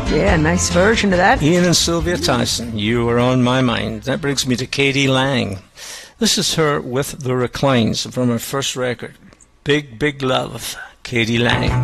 Yeah, nice version of that. Ian and Sylvia Tyson, You Were On My Mind. That brings me to Katie Lang. This is her with The Reclines from her first record, Big Big Love, Katie Lang.